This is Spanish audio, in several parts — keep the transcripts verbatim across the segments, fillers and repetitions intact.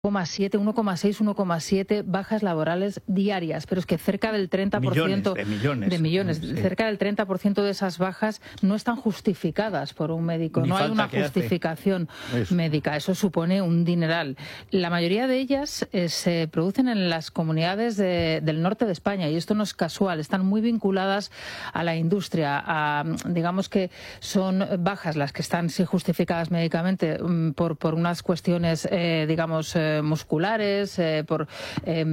uno coma siete, uno coma seis, uno coma siete bajas laborales diarias, pero es que cerca del treinta por ciento millones, de millones, de millones sí. cerca del treinta por ciento de esas bajas no están justificadas por un médico, Ni no hay una falta que justificación Eso. médica, eso supone un dineral. La mayoría de ellas eh, se producen en las comunidades de, del norte de España y esto no es casual, están muy vinculadas a la industria, a, digamos que son bajas las que están sí justificadas médicamente por, por unas cuestiones, eh, digamos, eh, musculares, eh, por eh,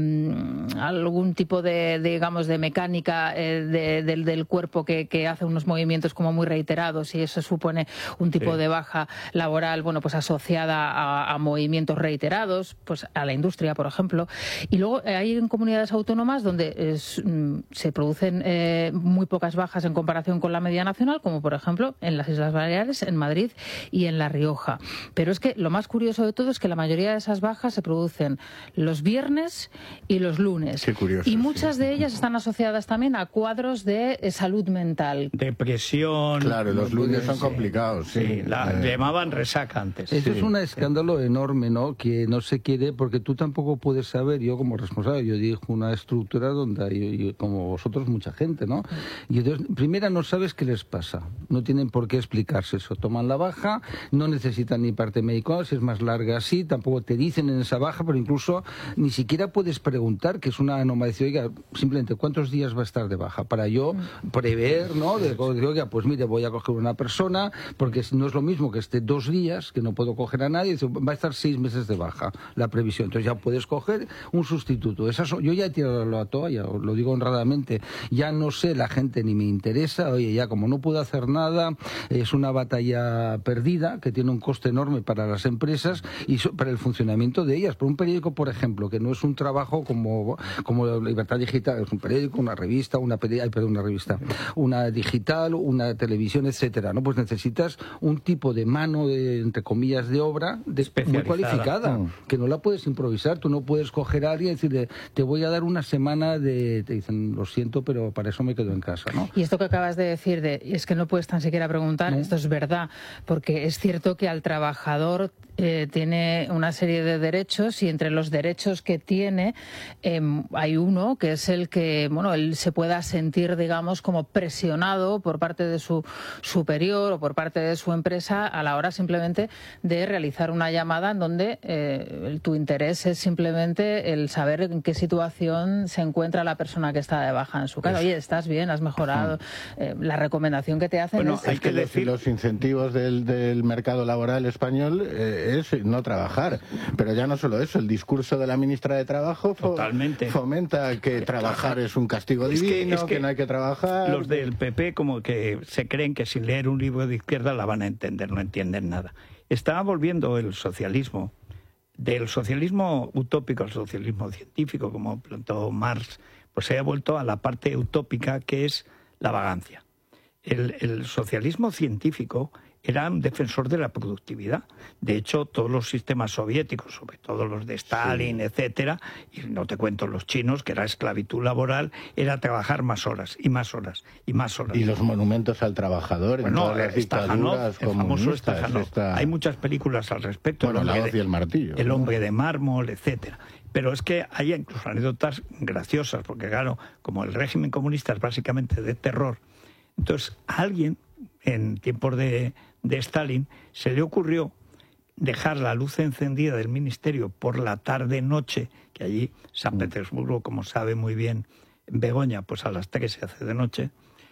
algún tipo de, de, digamos, de mecánica eh, de, de, del cuerpo que, que hace unos movimientos como muy reiterados y eso supone un tipo sí. de baja laboral, bueno, pues asociada a, a movimientos reiterados, pues a la industria, por ejemplo. Y luego eh, hay en comunidades autónomas donde es, mm, se producen eh, muy pocas bajas en comparación con la media nacional, como por ejemplo en las Islas Baleares, en Madrid y en La Rioja. Pero es que lo más curioso de todo es que la mayoría de esas bajas se producen los viernes y los lunes. Qué curioso, y muchas sí. de ellas están asociadas también a cuadros de eh, salud mental. Depresión. Claro, los lunes son sí. complicados. Sí, Sí, la Eh, llamaban resaca antes. Eso Sí. es un escándalo enorme, ¿no? Que no se quiere, porque tú tampoco puedes saber, yo como responsable, yo dirijo una estructura donde hay, como vosotros, mucha gente, ¿no? Y entonces, primera, no sabes qué les pasa. No tienen por qué explicarse eso. Toman la baja, no necesitan ni parte médico, si es más larga así, tampoco te dicen en esa baja, pero incluso ni siquiera puedes preguntar, que es una anomalía, oiga, simplemente, ¿cuántos días va a estar de baja? Para yo prever, ¿no? De, oiga, pues mire, voy a coger una persona, porque no es lo mismo que esté dos días, que no puedo coger a nadie, va a estar seis meses de baja la previsión. Entonces ya puedes coger un sustituto. Esas, yo ya he tirado la toalla, os lo digo honradamente, ya no sé, la gente ni me interesa, oye, ya como no puedo hacer nada, es una batalla perdida, que tiene un coste enorme para las empresas y so, para el funcionamiento de ellas. Por un periódico, por ejemplo, que no es un trabajo como, como Libertad Digital, es un periódico, una revista, una, ay, perdón, una revista, una digital, una televisión, etcétera, ¿no? Pues necesitas un tipo de mano, de, entre comillas, de obra de, muy cualificada, mm. que no la puedes improvisar. Tú no puedes coger a alguien y decirle, te voy a dar una semana de... Te dicen, lo siento, pero para eso me quedo en casa, ¿no? Y esto que acabas de decir, de es que no puedes tan siquiera preguntar, ¿no? Esto es verdad, porque es cierto que al trabajador eh, tiene una serie de derechos y entre los derechos que tiene eh, hay uno que es el que, bueno, él se pueda sentir, digamos, como presionado por parte de su superior o por parte de su empresa a la hora simplemente de realizar una llamada en donde eh, tu interés es simplemente el saber en qué situación se encuentra la persona que está de baja en su casa. Oye, ¿estás bien? ¿Has mejorado? Eh, la recomendación que te hacen bueno, es... hay que decir... Los incentivos del, del mercado laboral español eh, es no trabajar. Pero ya no solo eso, el discurso de la ministra de Trabajo fo Totalmente. fomenta que trabajar es un castigo es divino, que, es que, que no hay que trabajar. Los del P P como que se creen que sin leer un libro de izquierda la van a entender, no entienden nada. Está volviendo el socialismo, del socialismo utópico al socialismo científico, como plantó Marx, pues se ha vuelto a la parte utópica que es la vagancia. El, el socialismo científico era un defensor de la productividad. De hecho, todos los sistemas soviéticos, sobre todo los de Stalin, sí. etcétera, y no te cuento los chinos, que era esclavitud laboral, era trabajar más horas, y más horas, y más horas. Y los monumentos al trabajador en bueno, todas las dictaduras comunistas. Esta... Hay muchas películas al respecto. Bueno, La hoz y el martillo. El hombre de mármol, etcétera. Pero es que hay incluso anécdotas graciosas, porque claro, como el régimen comunista es básicamente de terror, entonces a alguien, en tiempos de, de Stalin, se le ocurrió dejar la luz encendida del ministerio por la tarde-noche, que allí, San Petersburgo, como sabe muy bien Begoña, pues a las tres se hace de noche,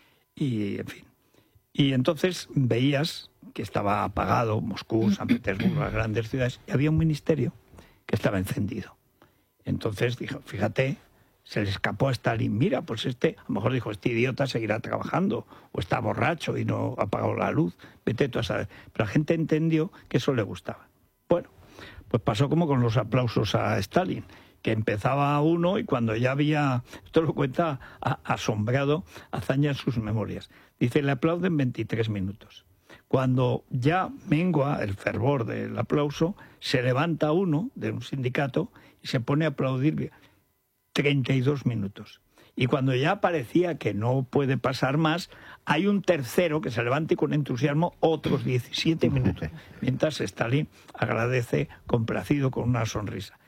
y en fin. Y entonces veías que estaba apagado Moscú, San Petersburgo, las grandes ciudades, y había un ministerio que estaba encendido. Entonces dijo, fíjate, se le escapó a Stalin, mira, pues este, a lo mejor dijo, este idiota seguirá trabajando, o está borracho y no ha apagado la luz, vete tú a saber. Pero la gente entendió que eso le gustaba. Bueno, pues pasó como con los aplausos a Stalin, que empezaba uno y cuando ya había, esto lo cuenta a, asombrado, Azaña en sus memorias, dice, le aplauden veintitrés minutos. Cuando ya mengua el fervor del aplauso, se levanta uno de un sindicato y se pone a aplaudir treinta y dos minutos. Y cuando ya parecía que no puede pasar más, hay un tercero que se levanta y con entusiasmo otros diecisiete minutos, mientras Stalin agradece complacido con una sonrisa.